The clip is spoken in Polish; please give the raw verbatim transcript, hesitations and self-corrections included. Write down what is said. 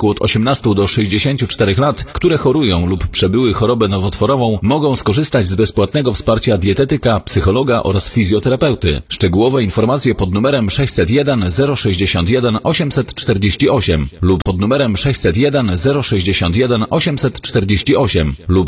wieku od osiemnastu do sześćdziesięciu czterech lat, które chorują lub przebyły chorobę nowotworową, mogą skorzystać z bezpłatnego wsparcia dietetyka, psychologa oraz fizjoterapeuty. Szczegółowe informacje pod numerem sześćset jeden zero sześćdziesiąt jeden osiemset czterdzieści osiem lub pod numerem sześćset jeden zero sześćdziesiąt jeden osiemset czterdzieści osiem lub